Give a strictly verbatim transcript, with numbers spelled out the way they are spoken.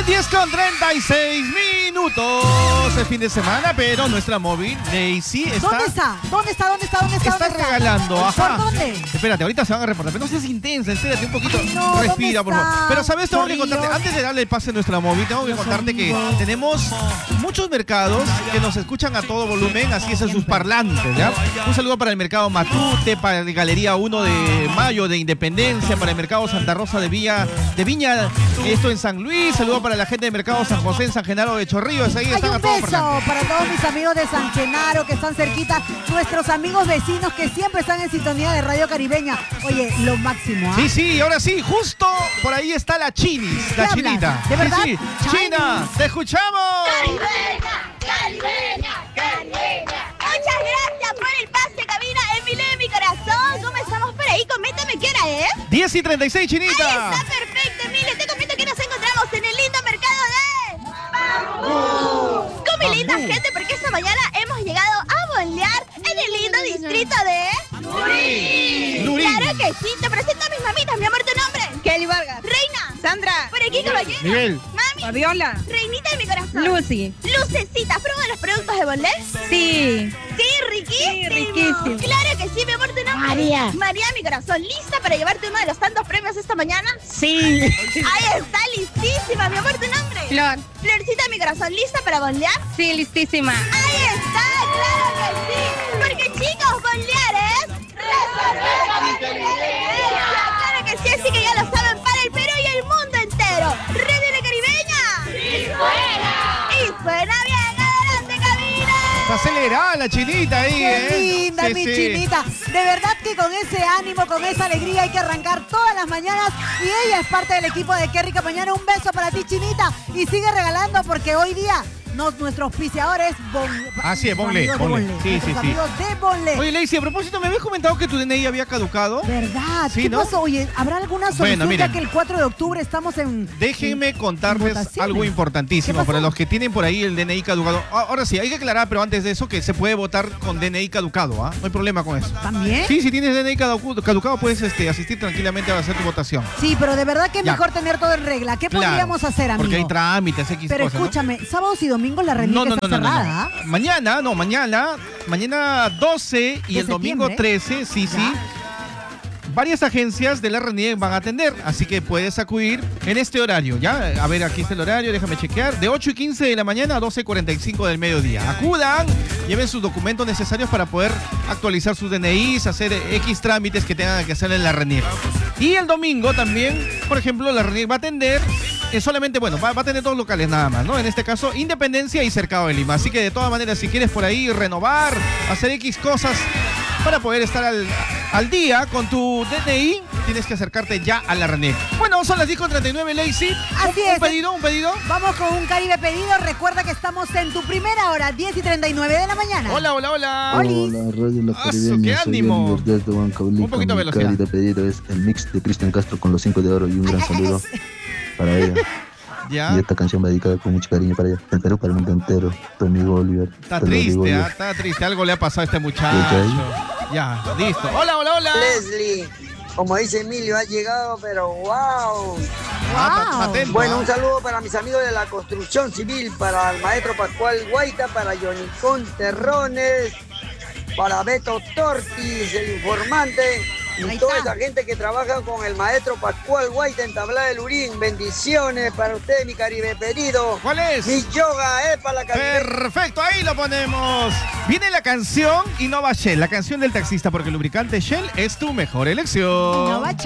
diez con treinta y seis minutos. Es fin de semana, pero nuestra móvil, Lazy, está... ¿Dónde está? ¿Dónde está? ¿Dónde está? ¿Dónde está? Está ¿Dónde regalando, está? ajá. ¿Por dónde? Espérate, ahorita se van a reportar, pero no seas intensa, espérate un poquito. No, Respira, por ¿dónde favor. está? Pero, ¿sabes? Tengo que Por contarte, Dios. antes de darle el pase a nuestra móvil, tengo que Los contarte que amigos. tenemos muchos mercados que nos escuchan a todo volumen, así es en sus parlantes, ¿ya? Un saludo para el mercado Matute, para el Galería uno de Mayo de Independencia, para el mercado Santa Rosa de Villa, de Viña, esto en San Luis. Saludo para la gente del mercado San José en San Genaro de Chorrillos. Ahí Hay están un a todos beso parlantes. para todos mis amigos de San Genaro que están cerquita, nuestros amigos vecinos que siempre están en sintonía de Radio Caribeña. Oye, lo máximo, ¿ah? Sí, sí, ahora sí, justo por ahí está la Chinis, la ¿Qué chinita. hablas? ¿De verdad? Sí, sí. Chinis. China, te escuchamos. Caribeña, caribeña, caribeña. Muchas gracias por el pase, cabina. Emilé de mi corazón. ¿Cómo estamos por ahí? Coméntame qué hora es. diez y treinta y seis, Ahí Chinita. está, perfecto, Emilio. Te comento que nos encontramos en el lindo mercado de Bambú. Con mi linda Bambú. gente, porque esta mañana hemos llegado a bolear en el lindo distrito de Lurín. Lurín. Claro que sí. Te presento a mis mamitas. Mi amor, ¿tu nombre? Kelly Vargas. Reina. Sandra. Por aquí, caballero. Miguel. Mami. Fabiola. Reinita de mi corazón. Lucy. Lucecita, ¿prueba los productos de Bolé? Sí. Sí, riquísimo. Sí, riquísimo. Claro que sí, mi amor, tu nombre. María. María, mi corazón, ¿lista para llevarte uno de los tantos premios esta mañana? Sí. Ahí está, listísima, mi amor, tu nombre. Flor. Florcita, mi corazón, ¿lista para bolear? Sí, listísima. Ahí está, claro que sí. Porque chicos, bolear es resolver con inteligencia. Claro que sí, así que ya lo saben, para el Perú y el mundo entero. ¿Red de Caribeña? ¡Y suena! ¡Y suena bien! ¡Adelante, cabina! Está acelerada la Chinita ahí, Qué ¿eh? linda, Sí, mi sí. chinita. De verdad que con ese ánimo, con esa alegría hay que arrancar todas las mañanas. Y ella es parte del equipo de Qué Rica Mañana. Un beso para ti, chinita. Y sigue regalando porque hoy día no, nuestro auspiciador es Bon... Así es, Bonle, amigos de Bonle. Bonle. Sí, Nuestros sí, sí. amigos de Bonle. Oye, Lazy, a propósito, ¿me habías comentado que tu D N I había caducado? ¿Verdad? Sí, ¿Qué ¿no? pasó? Oye, ¿habrá alguna solución Bueno, miren. ya que el cuatro de octubre estamos en... Déjenme en- contarles en votaciones? algo ¿Qué importantísimo pasó? para los que tienen por ahí el D N I caducado. Ah, Ahora sí, hay que aclarar, pero antes de eso, que se puede votar con D N I caducado, ¿ah? No hay problema con eso. ¿También? Sí, si tienes D N I caducu- caducado, puedes este, asistir tranquilamente a hacer tu votación. Sí, pero de verdad que es Ya. mejor tener todo en regla. ¿Qué Claro, podríamos hacer, amigo? Porque hay trámites, X Pero cosas, ¿no? escúchame, sábados y domingos la RENIEC No, no, está no, no, no, cerrada. no. ¿Ah? Mañana, no, mañana, mañana doce y ¿De el domingo septiembre? trece, sí, Ya. sí. Varias agencias de la RENIEC van a atender, así que puedes acudir en este horario, ¿ya? A ver, aquí está el horario, déjame chequear. De ocho y quince de la mañana a doce y cuarenta y cinco del mediodía. Acudan, lleven sus documentos necesarios para poder actualizar sus D N Is, hacer X trámites que tengan que hacer en la RENIEC. Y el domingo también, por ejemplo, la RENIEC va a atender eh, solamente, bueno, va, va a tener dos locales nada más, ¿no? En este caso, Independencia y Cercado de Lima. Así que de todas maneras, si quieres por ahí renovar, hacer X cosas para poder estar al, al día con tu D N I, tienes que acercarte ya a la RENIEC. Bueno, son las diez con treinta y nueve, Lazy. Así un, es. Un pedido, un pedido. Vamos con un Caribe pedido. Recuerda que estamos en tu primera hora, diez y treinta y nueve de la mañana. Hola, hola, hola. Oli. Hola, Radio La Ah, su, Caribeña, qué soy ánimo. Oliver desde Huancavelica. Un poquito de Mi velocidad. cari de pedido es el mix de Cristian Castro con los cinco de oro y un gran saludo para ella. Ya. Y esta canción va dedicada con mucho cariño para ella. El Perú para el mundo entero. Tu amigo Oliver. Está Te lo digo triste, yo. ¿ah? Está triste. Algo le ha pasado a este muchacho. Ok. Ya, listo. Hola, hola, hola. Leslie, como dice Emilio, ha llegado, pero wow. Ah, Wow. atento, Bueno, ¿ah? un saludo para mis amigos de la construcción civil, para el maestro Pascual Guaita, para Yonicón Terrones, para Beto Tortis, el informante, Ahí y toda está. esa gente que trabaja con el maestro Pascual Guaita en Tablada del Lurín. Bendiciones para usted, mi Caribe pedido. ¿Cuál es? Mi yoga es para la Caribe. Perfecto, ahí lo ponemos. Viene la canción Innova Shell, la canción del taxista, porque el lubricante Shell es tu mejor elección. No va a